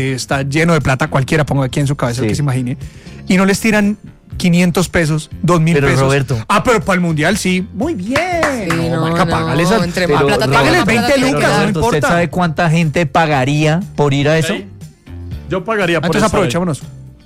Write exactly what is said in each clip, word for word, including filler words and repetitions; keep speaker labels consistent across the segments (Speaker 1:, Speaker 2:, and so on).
Speaker 1: está lleno de plata, cualquiera ponga aquí en su cabeza
Speaker 2: Sí.
Speaker 1: el que se imagine, y no les tiran quinientos pesos, dos mil
Speaker 2: Pero,
Speaker 1: pesos.
Speaker 2: Roberto.
Speaker 1: Ah, pero para el mundial sí. Muy bien.
Speaker 3: Sí, no,
Speaker 1: marica,
Speaker 3: no,
Speaker 1: págales a-
Speaker 3: entre
Speaker 2: Pero,
Speaker 3: más plata tenga,
Speaker 1: págales
Speaker 3: más plata
Speaker 1: veinte
Speaker 3: tiene que
Speaker 1: lucas,
Speaker 3: dar.
Speaker 1: no
Speaker 2: Roberto, ¿usted
Speaker 1: importa.
Speaker 2: sabe cuánta gente pagaría por ir a eso?
Speaker 4: ¿Sí? Yo pagaría por
Speaker 1: Entonces
Speaker 4: eso.
Speaker 1: aprovechémonos.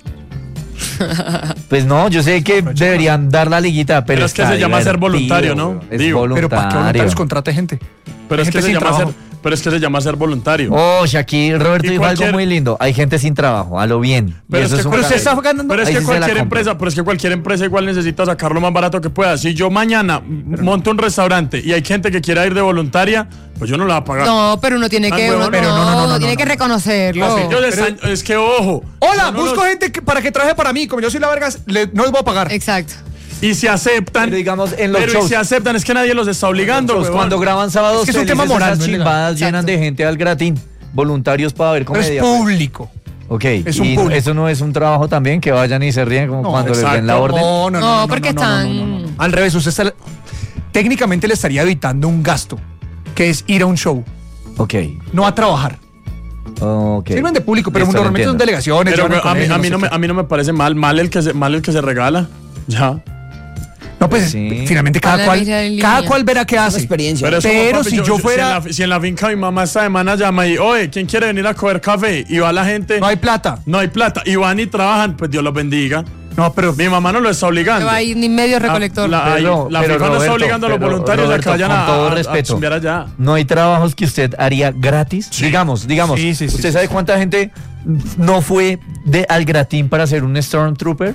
Speaker 2: Pues no, yo sé que deberían dar la liguita, pero,
Speaker 4: Pero es que
Speaker 2: está
Speaker 4: se llama ser
Speaker 2: divertido,
Speaker 4: voluntario, ¿no?
Speaker 2: weón. Es
Speaker 4: Digo.
Speaker 1: Pero para qué
Speaker 2: voluntario.
Speaker 1: voluntarios contrate gente.
Speaker 4: Pero es
Speaker 1: Hay
Speaker 4: que
Speaker 1: gente
Speaker 4: se
Speaker 1: sin
Speaker 4: llama ser,
Speaker 1: trabajo.
Speaker 4: pero es que se llama ser voluntario.
Speaker 2: Oh, aquí Roberto
Speaker 4: Y
Speaker 2: dijo
Speaker 4: cualquier-
Speaker 2: algo muy lindo. Hay gente sin trabajo, a lo bien.
Speaker 4: Pero
Speaker 2: Y
Speaker 4: es
Speaker 2: eso
Speaker 4: que,
Speaker 2: es un
Speaker 4: pero
Speaker 1: usted
Speaker 2: cambio.
Speaker 1: está ganando-
Speaker 4: pero es
Speaker 2: Ahí
Speaker 4: que
Speaker 2: sí se la
Speaker 4: cualquier
Speaker 2: compro.
Speaker 4: empresa, pero es que cualquier empresa igual necesita sacar lo más barato que pueda. Si yo mañana monto un restaurante y hay gente que quiera ir de voluntaria, pues yo no la voy a pagar.
Speaker 3: No, pero uno tiene
Speaker 4: Ah,
Speaker 3: que,
Speaker 4: huevón,
Speaker 3: uno,
Speaker 1: pero
Speaker 3: no,
Speaker 1: no, no, no,
Speaker 3: uno
Speaker 1: no,
Speaker 3: tiene
Speaker 1: no,
Speaker 3: que
Speaker 1: no.
Speaker 3: reconocerlo.
Speaker 4: Así, yo les-
Speaker 1: Pero-
Speaker 4: es que ojo.
Speaker 1: Hola,
Speaker 4: yo no
Speaker 1: busco
Speaker 4: los-
Speaker 1: gente que- para que trabaje para mí. Como yo soy la verga, le- no les voy a pagar.
Speaker 3: Exacto.
Speaker 4: Y si aceptan.
Speaker 2: Pero digamos, en los
Speaker 4: pero
Speaker 2: shows.
Speaker 4: y si aceptan, es que nadie los está obligando.
Speaker 2: Pues
Speaker 4: huevón.
Speaker 2: cuando graban sábados
Speaker 1: Es que es un
Speaker 2: felices,
Speaker 1: tema moral,
Speaker 2: esas
Speaker 1: no es legal.
Speaker 2: chimbadas
Speaker 3: Exacto.
Speaker 2: llenan de gente al gratín. Voluntarios para ver
Speaker 1: Pero es
Speaker 2: comedia. pues.
Speaker 1: público.
Speaker 2: Ok,
Speaker 1: es un
Speaker 2: y
Speaker 1: público.
Speaker 2: eso no es un trabajo también, que vayan y se ríen como
Speaker 1: No,
Speaker 2: cuando les den
Speaker 4: exacto.
Speaker 2: la orden.
Speaker 1: No, no, no.
Speaker 3: No,
Speaker 1: no,
Speaker 3: porque
Speaker 1: no, no, no,
Speaker 3: están-
Speaker 1: no, no, no. Al revés, usted está, técnicamente le estaría evitando un gasto, que es ir a un show,
Speaker 2: Ok,
Speaker 1: no a trabajar.
Speaker 2: ok.
Speaker 1: Sirven de público, pero
Speaker 2: Listo, lo
Speaker 1: normalmente son
Speaker 2: entiendo.
Speaker 1: delegaciones.
Speaker 4: Pero
Speaker 1: llevan
Speaker 4: a mí,
Speaker 1: colegios,
Speaker 4: a, mí
Speaker 1: sé
Speaker 4: no me,
Speaker 1: qué.
Speaker 4: a mí no me parece mal, mal el que se, mal el que se regala. Ya.
Speaker 1: No, pues
Speaker 2: Sí.
Speaker 1: finalmente cada
Speaker 3: Para
Speaker 1: cual,
Speaker 3: la vida en
Speaker 1: cada
Speaker 3: línea.
Speaker 1: cual verá qué hace.
Speaker 5: experiencia.
Speaker 4: Pero, es como,
Speaker 1: Pero
Speaker 4: papi,
Speaker 1: si yo fuera-
Speaker 4: Si en, la, si en la finca mi mamá esta semana llama y, oye, ¿quién quiere venir a coger café? Y va la gente.
Speaker 1: No hay plata.
Speaker 4: No hay plata. Y van y trabajan, pues Dios los bendiga.
Speaker 1: No, pero
Speaker 4: Mi mamá no lo está
Speaker 3: No
Speaker 4: obligando.
Speaker 3: hay ni medio recolector.
Speaker 4: La, ahí,
Speaker 2: Pero-
Speaker 4: la
Speaker 2: pero
Speaker 4: FIFA no está
Speaker 2: Roberto,
Speaker 4: obligando a los
Speaker 2: pero
Speaker 4: voluntarios
Speaker 2: Roberto,
Speaker 4: a que vayan
Speaker 2: con
Speaker 4: a,
Speaker 2: todo
Speaker 4: a- a
Speaker 2: respeto.
Speaker 4: chumbear allá.
Speaker 2: ¿No hay trabajos que usted haría gratis? Digamos, digamos.
Speaker 1: Sí, sí, sí,
Speaker 2: ¿Usted
Speaker 1: sí,
Speaker 2: sabe
Speaker 1: sí.
Speaker 2: cuánta gente no fue de al gratín para ser un Stormtrooper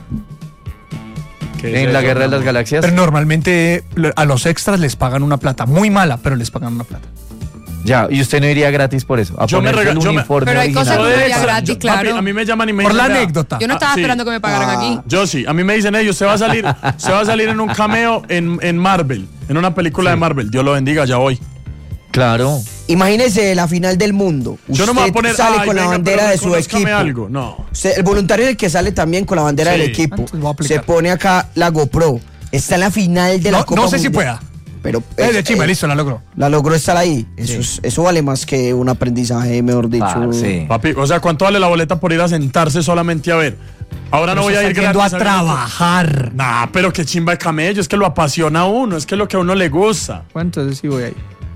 Speaker 2: en la Guerra de las Galaxias?
Speaker 1: Pero normalmente lo- a los extras les pagan una plata muy mala, pero les pagan una plata.
Speaker 2: Ya, y usted no iría gratis por eso. A
Speaker 4: Yo me
Speaker 2: ponerse
Speaker 4: rega-
Speaker 2: el
Speaker 4: yo me-
Speaker 2: uniforme
Speaker 3: Pero hay
Speaker 2: original.
Speaker 3: cosas
Speaker 4: Yo
Speaker 3: que
Speaker 4: de
Speaker 3: uno haría
Speaker 4: extra,
Speaker 3: gratis,
Speaker 4: yo-
Speaker 3: claro.
Speaker 4: papi, a mí me llaman y me
Speaker 1: Por
Speaker 4: dicen,
Speaker 1: la
Speaker 4: vea,
Speaker 1: anécdota.
Speaker 3: Yo no estaba
Speaker 4: Ah, sí.
Speaker 3: esperando que me pagaran aquí.
Speaker 4: Yo sí, a mí me dicen ellos, usted va a salir, usted va a salir en un cameo en, en Marvel, en una película de Marvel. Dios lo bendiga, ya voy.
Speaker 2: Claro.
Speaker 5: Imagínese la final del mundo.
Speaker 4: Yo no me voy a
Speaker 5: Usted
Speaker 4: poner
Speaker 5: sale
Speaker 4: "Ay,
Speaker 5: con la
Speaker 4: venga,
Speaker 5: bandera
Speaker 4: pero
Speaker 5: de su
Speaker 4: reconózcame
Speaker 5: equipo.
Speaker 4: algo. No.
Speaker 5: Usted- el voluntario es el que sale también con la bandera
Speaker 4: Sí.
Speaker 5: del equipo.
Speaker 1: Entonces voy a aplicar.
Speaker 5: Se pone acá la GoPro. Está en la final de la
Speaker 1: No,
Speaker 5: Copa
Speaker 1: no sé si
Speaker 5: Mundial.
Speaker 1: pueda.
Speaker 5: Pero
Speaker 1: Es de
Speaker 5: eh,
Speaker 1: chimba,
Speaker 5: eh,
Speaker 1: listo, la logró.
Speaker 5: la logró estar ahí. Eso, es- eso vale más que un aprendizaje, mejor dicho.
Speaker 2: Parce.
Speaker 4: Papi, o sea, ¿cuánto vale la boleta por ir a sentarse solamente a ver? Ahora no voy a ir
Speaker 1: yendo a
Speaker 4: gratis ver-
Speaker 1: trabajar.
Speaker 4: Nah, pero qué chimba de camello, es que lo apasiona a uno, es que es lo que a uno le gusta.
Speaker 1: Bueno, entonces sí voy ahí.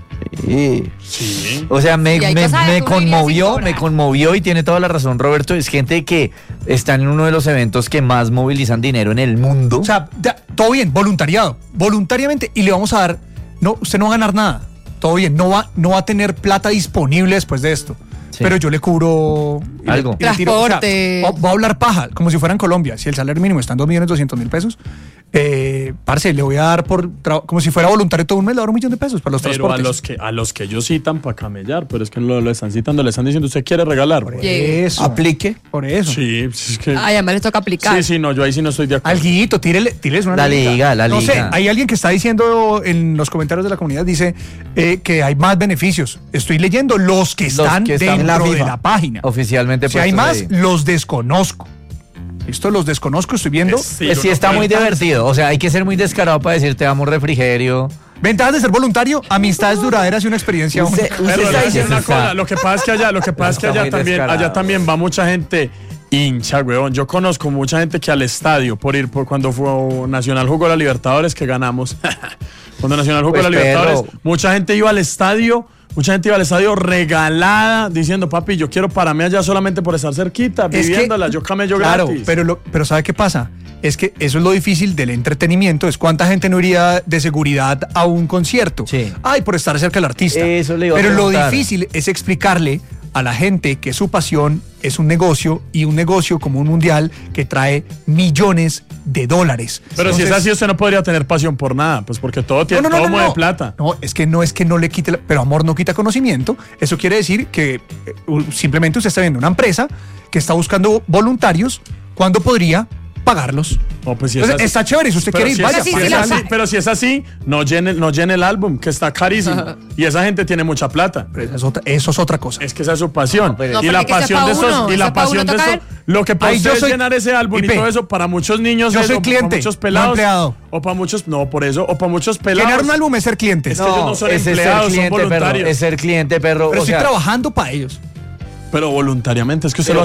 Speaker 5: Sí.
Speaker 4: Sí.
Speaker 2: O sea, me,
Speaker 3: Y hay
Speaker 2: me,
Speaker 3: cosas de
Speaker 2: me
Speaker 3: que uno iría sin
Speaker 2: conmovió,
Speaker 3: cobrar.
Speaker 2: me conmovió y tiene toda la razón, Roberto. Es gente que está en uno de los eventos que más movilizan dinero en el mundo.
Speaker 1: O sea, ya, todo bien, voluntariado. Voluntariamente y le vamos a dar. No, usted no va a ganar nada. Todo bien, no va, no va a tener plata disponible después de esto.
Speaker 2: Sí.
Speaker 1: Pero yo le cubro y le-
Speaker 2: Algo.
Speaker 1: y le tiro- o sea,
Speaker 3: Transporte.
Speaker 1: va- voy a hablar paja, como si fuera en Colombia. Si el salario mínimo está en dos millones doscientos mil pesos, eh, parce, le voy a dar por tra- como si fuera voluntario todo un mes, le voy a dar un millón de pesos para los
Speaker 4: Pero a
Speaker 1: transportes.
Speaker 4: los que a los que ellos citan para camellar, pero es que lo, lo están citando, le están diciendo, ¿usted quiere regalar?
Speaker 1: Por
Speaker 3: Llegue.
Speaker 1: eso.
Speaker 5: Aplique.
Speaker 1: Por eso.
Speaker 4: Sí, es que
Speaker 3: Ay, además les toca aplicar.
Speaker 4: sí, sí, no, yo ahí sí no estoy de acuerdo.
Speaker 1: Alguito, tírele, tíreles una
Speaker 2: La liga, la
Speaker 1: No sé,
Speaker 2: liga.
Speaker 1: hay alguien que está diciendo en los comentarios de la comunidad, dice eh, que hay más beneficios. Estoy leyendo los que
Speaker 2: Los
Speaker 1: están
Speaker 2: que están
Speaker 1: dentro
Speaker 5: en la
Speaker 1: de
Speaker 5: FIFA.
Speaker 1: la página.
Speaker 2: Oficialmente.
Speaker 1: Si hay
Speaker 2: puestos
Speaker 1: más,
Speaker 2: ahí.
Speaker 1: los desconozco. Esto los desconozco, estoy viendo.
Speaker 4: Es-
Speaker 2: Pues sí,
Speaker 4: uno
Speaker 2: está muy
Speaker 4: cuenta.
Speaker 2: divertido. O sea, hay que ser muy descarado para decir te damos refrigerio.
Speaker 1: Ventajas de ser voluntario, amistades duraderas y una experiencia
Speaker 5: Usted,
Speaker 1: única.
Speaker 5: usted
Speaker 4: Pero
Speaker 5: está
Speaker 4: le voy a decir
Speaker 5: diciendo.
Speaker 4: una
Speaker 2: está-
Speaker 4: cosa, lo que pasa es que allá, lo que pasa es que
Speaker 2: está
Speaker 4: allá
Speaker 2: muy
Speaker 4: también,
Speaker 2: descarado.
Speaker 4: allá también va mucha gente hincha, weón. Yo conozco mucha gente que al estadio por ir por cuando fue Nacional jugó la Libertadores que ganamos. Cuando Nacional jugó
Speaker 2: Pues,
Speaker 4: la Libertadores,
Speaker 2: perro.
Speaker 4: mucha gente iba al estadio, mucha gente iba al estadio regalada diciendo, "Papi, yo quiero pararme allá solamente por estar cerquita,
Speaker 1: Es que-
Speaker 4: viviéndola, yo camello
Speaker 1: Claro,
Speaker 4: gratis."
Speaker 1: pero, lo, pero ¿sabe qué pasa? Es que eso es lo difícil del entretenimiento, es cuánta gente no iría de seguridad a un concierto.
Speaker 2: Sí.
Speaker 1: Ay, por estar cerca del artista.
Speaker 2: Eso le iba a
Speaker 1: Pero lo
Speaker 2: preguntar.
Speaker 1: difícil es explicarle a la gente que su pasión es un negocio y un negocio como un mundial que trae millones de dólares.
Speaker 4: Pero si es
Speaker 1: Entonces-
Speaker 4: así, usted no podría tener pasión por nada, pues porque todo tiene, todo mueve plata.
Speaker 1: No, es que no es que no le quite, la- pero amor no quita conocimiento. Eso quiere decir que eh, u- simplemente usted está viendo una empresa que está buscando voluntarios cuando podría pagarlos.
Speaker 4: Oh, pues si es
Speaker 1: Entonces,
Speaker 4: así-
Speaker 1: está chévere, si usted
Speaker 4: pero
Speaker 1: quiere ir,
Speaker 4: si
Speaker 1: vaya.
Speaker 4: es,
Speaker 3: Sí,
Speaker 4: si
Speaker 3: sí,
Speaker 4: es
Speaker 3: la
Speaker 4: así,
Speaker 3: pa-
Speaker 4: pero si es así, no llene, no llene el álbum, que está carísimo. Y esa gente tiene mucha plata.
Speaker 1: Pero esa es otra- eso es otra cosa.
Speaker 4: Es que esa es su pasión.
Speaker 2: pero-
Speaker 3: No,
Speaker 4: y
Speaker 3: pero
Speaker 4: la
Speaker 3: es que sea
Speaker 4: pasión
Speaker 3: pa'
Speaker 4: de
Speaker 3: uno,
Speaker 4: esos, y
Speaker 3: sea
Speaker 4: la
Speaker 3: pa' uno
Speaker 4: pasión de
Speaker 3: tocar.
Speaker 4: eso, lo que para
Speaker 1: Ahí yo
Speaker 4: ustedes
Speaker 1: soy-
Speaker 4: llenar ese álbum y
Speaker 1: Pipe,
Speaker 4: todo eso, para muchos niños,
Speaker 1: yo
Speaker 4: eso,
Speaker 1: soy
Speaker 4: o
Speaker 1: cliente,
Speaker 4: para muchos
Speaker 1: no
Speaker 4: pelados,
Speaker 1: empleado.
Speaker 4: o para muchos, no, por eso, o para muchos pelados.
Speaker 1: Llenar un álbum es ser cliente.
Speaker 4: Es que ellos no son
Speaker 2: ese es ser
Speaker 4: empleados, son
Speaker 2: cliente, perro.
Speaker 4: voluntarios.
Speaker 2: Es ser cliente, perro.
Speaker 1: pero
Speaker 2: o
Speaker 1: estoy
Speaker 2: sea,
Speaker 1: trabajando para ellos.
Speaker 4: Pero voluntariamente, es que usted
Speaker 2: Pero
Speaker 4: lo